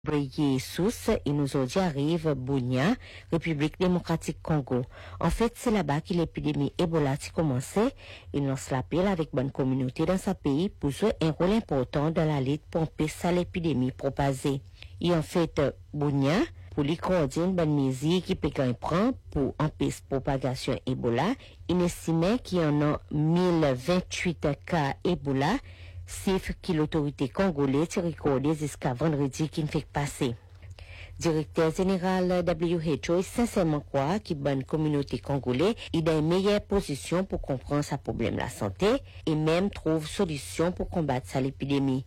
Sous, et nous aujourd'hui arrive Bunia, République démocratique Congo. En fait, c'est là-bas que l'épidémie Ebola a commencé. Il lance l'appel avec bonne communauté dans sa pays pour jouer un rôle important dans la lutte pour empêcher l'épidémie propagée. Et en fait, Bunia, pour les coordonner bonne mesure qui peut prendre pour empêcher la propagation Ebola, il estimait qu'il y en a 1028 cas Ebola, chiffre que l'autorité congolaise a recordé jusqu'à vendredi qui ne fait passer. Directeur général WHO sincèrement croit que bonne communauté congolaise est dans une meilleure position pour comprendre sa problème la santé et même trouve solution pour combattre l'épidémie.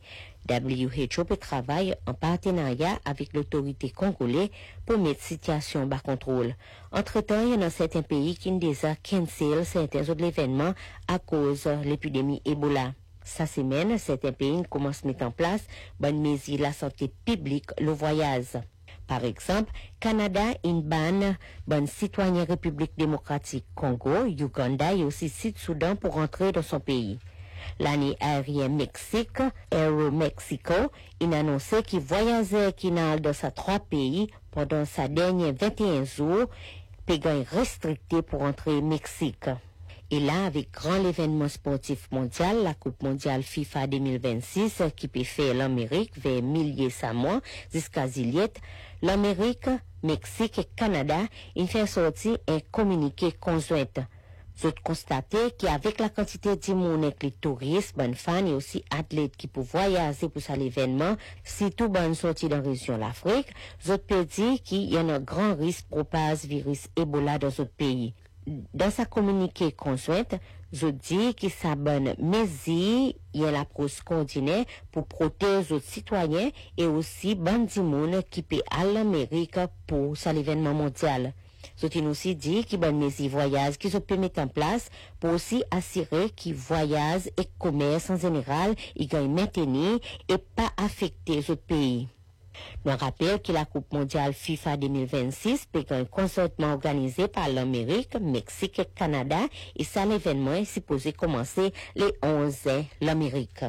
WHO peut travailler en partenariat avec l'autorité congolaise pour mettre la situation bas contrôle. Entre-temps, il y a certains pays qui ont déjà cancellé certains autres événements à cause de l'épidémie Ebola. Cette semaine, certains pays commencent à mettre en place bonne mesure de la santé publique, le voyage. Par exemple, Canada une banne bonne citoyen République démocratique Congo, Uganda et aussi Sud-Soudan pour rentrer dans son pays. L'année aérienne Mexique, Aeromexico, il a annoncé qu'il voyageait dans ces trois pays pendant sa dernière 21 jours, payant restricté pour entrer au Mexique. Et là, avec grand événement sportif mondial, la Coupe mondiale FIFA 2026, qui peut faire l'Amérique vers milliers Samoa jusqu'à Ziliette, l'Amérique, Mexique et Canada, ils font sortir un communiqué conjoint. Vous constatez qu'avec la quantité de monde, les touristes, bonnes fans et aussi athlètes qui peuvent voyager pour cet événement, si tout bonne sortie dans la région de l'Afrique, vous pouvez dire qu'il y a un grand risque de propager virus Ebola dans d'autres pays. Dans sa communiqué conjointe, je dis que sa bonne mesure y a l'approche coordonnée pour protéger les citoyens et aussi bonne du monde qui peut aller à l'Amérique pour cet événement mondial. Je dis aussi dit que bonne mesure voyage qui se peut mettre en place pour aussi assurer que voyage et commerce en général y gagnent maintenir et pas affecter les autres pays. Je rappelle que la Coupe mondiale FIFA 2026 est un concertement organisé par l'Amérique, Mexique et Canada et ça l'événement est supposé commencer le 11 juin l'Amérique.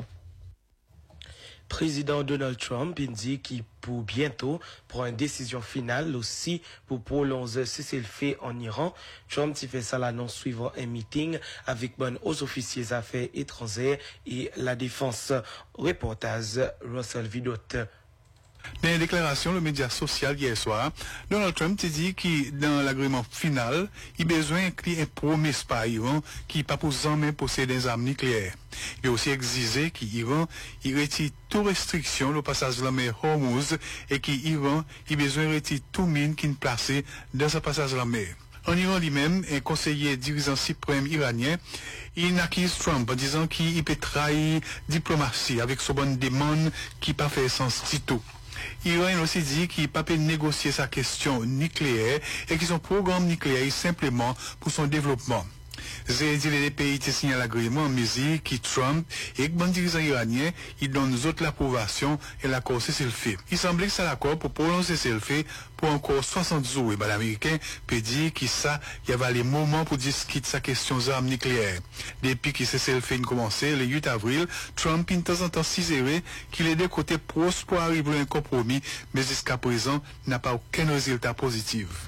Président Donald Trump dit qu'il pour bientôt prendre une décision finale aussi pour prolonger le cessez-le-feu en Iran. Trump fait ça l'annonce suivant un meeting avec bon aux officiers affaires étrangères et la défense. Reportage Russell Vidot. Dans une déclaration, le média social hier soir, Donald Trump a dit que dans l'agrément final, il a besoin d'une promesse par Iran qui pas pour jamais posséder des armes nucléaires. Il a aussi exigé qu'Iran retire toute restriction au passage de la mer Hormuz et qu'Iran a besoin de retirer tout mine qui est placé dans ce passage de la mer. En Iran lui-même, un conseiller dirigeant suprême iranien, il accuse Trump en disant qu'il peut trahir diplomatie avec son bonne demande qui n'a pas fait sens du tout. Iran a aussi dit qu'il ne peut pas négocier sa question nucléaire et que son programme nucléaire est simplement pour son développement. J'ai dit les pays qui signent l'agrément en mesure que Trump et les dirigeants iraniens ils donnent aux autres l'approbation et l'accord cessez-le-feu. Il semblait que c'est l'accord pour prolonger cessez-le-feu pour encore 60 jours. Et l'Américain peut dire que ça, il y avait les moments pour discuter sa question d'armes nucléaires. Depuis que cessez-le-feu a commencé, le 8 avril, Trump de temps en temps ciselé qu'il est de côté proche pour arriver à un compromis, mais jusqu'à présent n'a pas aucun résultat positif.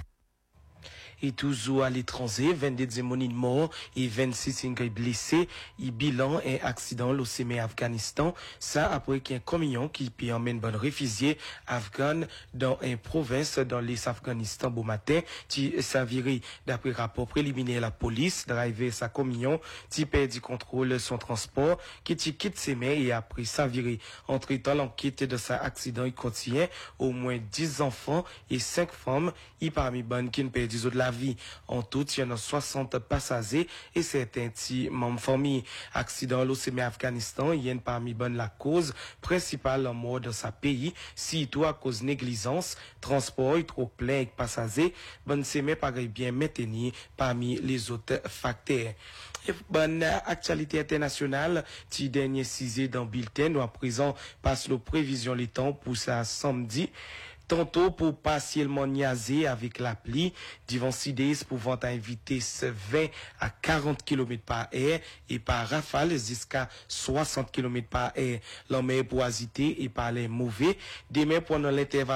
Et toujours à l'étranger, 22 démonies morts et 26 blessés. Et bilan un accident au sommet Afghanistan. Ça après qu'un camion qui peut emmène bon réfugié afghan dans une province dans l'est Afghanistan bon matin. Qui s'avérait d'après rapport préliminaire la police driver sa camion, qui perd du contrôle son transport, qui quitte ses mains et après s'avérer. Entre temps l'enquête de cet accident il continue au moins 10 enfants et 5 femmes et parmi bonnes qui ne perdent de la vie. En tout, il y en a 60 passagers et certains petits membres famille. Accident au sommet Afghanistan, il y a une parmi bonne la cause principale en mort dans sa pays, si tout à cause négligence, transport trop plein avec passagers, bonne sommet paraît bien maintenu parmi les autres facteurs. Et bonne actualité internationale, petit dernier 6 dans bulletin, nous à présent passe le prévision les temps pour ça samedi. Tantôt pour partiellement niaiser avec la pluie, diversités pouvant à vitesse 20 à 40 km par heure et par rafale jusqu'à 60 km par heure. L'homme pour agiter et par les mauvais. Demain pendant l'intervalle